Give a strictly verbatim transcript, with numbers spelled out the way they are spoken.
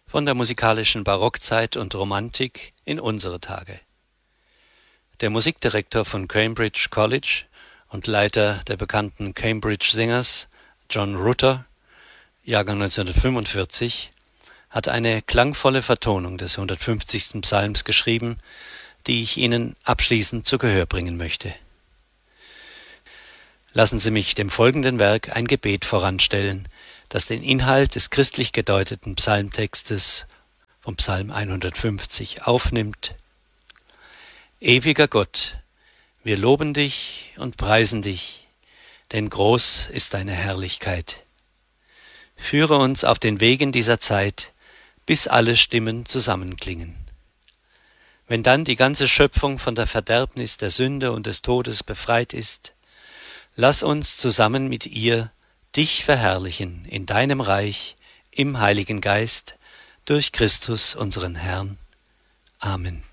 von der musikalischen Barockzeit und Romantik in unsere Tage. Der Musikdirektor von Cambridge College und Leiter der bekannten Cambridge Singers, John Rutter, Jahrgang neunzehnhundertfünfundvierzig, hat eine klangvolle Vertonung des hundertfünfzigsten Psalms geschrieben, die ich Ihnen abschließend zu Gehör bringen möchte. Lassen Sie mich dem folgenden Werk ein Gebet voranstellen, das den Inhalt des christlich gedeuteten Psalmtextes vom Psalm hundertfünfzig aufnimmt. Ewiger Gott, wir loben dich und preisen dich, denn groß ist deine Herrlichkeit. Führe uns auf den Wegen dieser Zeit, bis alle Stimmen zusammenklingen. Wenn dann die ganze Schöpfung von der Verderbnis der Sünde und des Todes befreit ist, lass uns zusammen mit ihr dich verherrlichen in deinem Reich, im Heiligen Geist, durch Christus unseren Herrn. Amen.